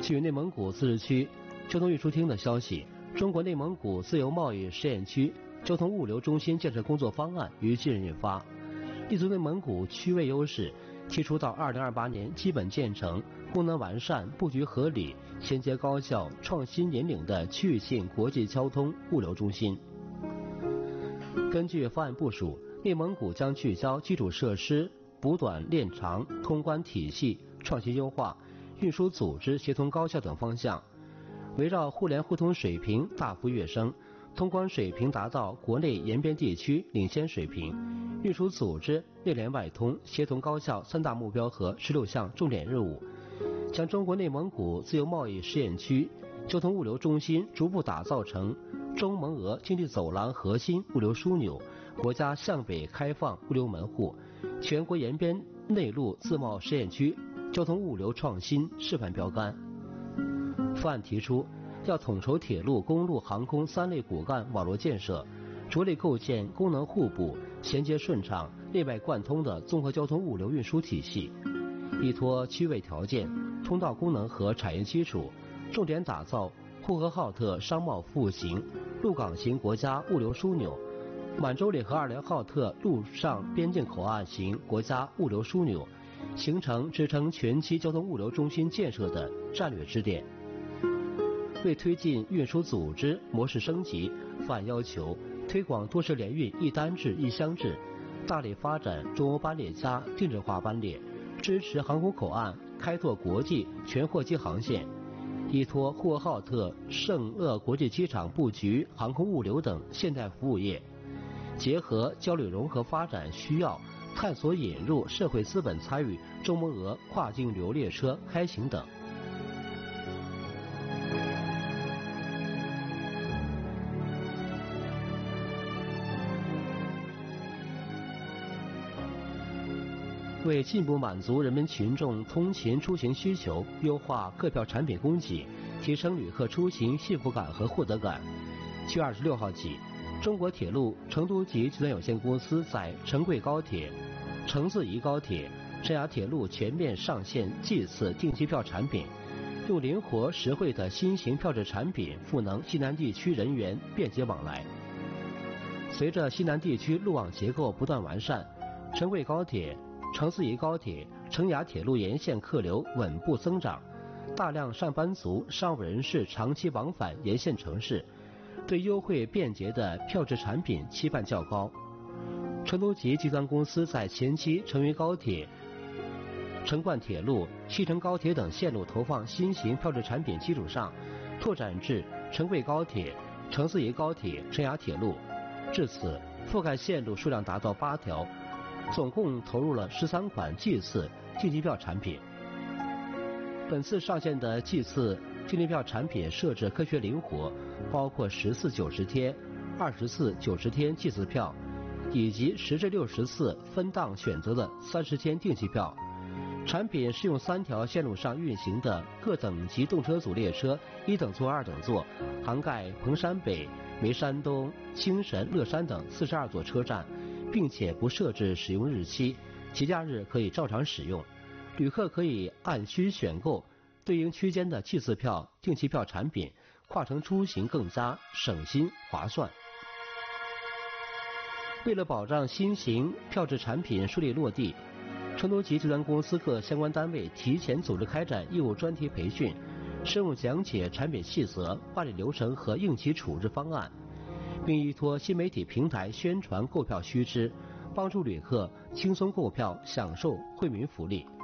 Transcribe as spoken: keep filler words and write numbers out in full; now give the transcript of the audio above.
据内蒙古自治区交通运输厅的消息，中国内蒙古自由贸易试验区交通物流中心建设工作方案于近日印发，立足内蒙古区位优势，提出到二零二八年基本建成、功能完善、布局合理、衔接高效、创新引领的区域性国际交通物流中心。根据方案部署，内蒙古将聚焦基础设施补短练长、通关体系创新优化、运输组织协同高效等方向，围绕互联互通水平大幅跃升，通关水平达到国内沿边地区领先水平，运输组织内联外通、协同高效三大目标和十六项重点任务，将中国内蒙古自由贸易试验区交通物流中心逐步打造成中蒙俄经济走廊核心物流枢纽、国家向北开放物流门户、全国沿边内陆自贸试验区交通物流创新示范标杆。方案提出，要统筹铁路、公路、航空三类骨干网络建设，着力构建功能互补、衔接顺畅、内外贯通的综合交通物流运输体系，依托区位条件、通道功能和产业基础，重点打造呼和浩特商贸服务型、陆港型国家物流枢纽、满洲里和二连浩特陆上边境口岸型国家物流枢纽，形成支撑全期交通物流中心建设的战略支点。为推进运输组织模式升级，方案要求推广多式联运一单制一箱制，大力发展中欧班列加定制化班列，支持航空口岸开拓国际全货机航线，依托呼和浩特圣鄂国际机场布局航空物流等现代服务业，结合交流融合发展需要，探索引入社会资本参与中蒙俄跨境旅游列车开行等。为进一步满足人民群众通勤出行需求，优化各票产品供给，提升旅客出行幸福感和获得感，七月二十六号起，中国铁路成都集集团有限公司在成贵高铁、成自沂高铁、沈阳铁路全面上线季次定期票产品，用灵活实惠的新型票制产品赋能西南地区人员便捷往来。随着西南地区路网结构不断完善，成贵高铁、成自沂高铁、成雅铁路沿线客流稳步增长，大量上班族、商务人士长期往返沿线城市，对优惠便捷的票制产品期盼较高。成都集集团公司在前期成渝高铁、成灌铁路、西成高铁等线路投放新型票制产品基础上，拓展至成贵高铁、成自沂高铁、成雅铁路，至此覆盖线路数量达到八条，总共投入了十三款季次定期票产品。本次上线的季次定期票产品设置科学灵活，包括十次九十天、二十次九十天季次票，以及十至六十次分档选择的三十天定期票。产品适用三条线路上运行的各等级动车组列车一等座、二等座，涵盖彭山北、眉山东、青神、乐山等四十二座车站，并且不设置使用日期，节假日可以照常使用。旅客可以按需选购对应区间的季次票、定期票产品，跨城出行更加省心划算。为了保障新型票制产品顺利落地，成都集集团公司各相关单位提前组织开展业务专题培训，深入讲解产品细则、办理流程和应急处置方案，并依托新媒体平台宣传购票须知，帮助旅客轻松购票，享受惠民福利。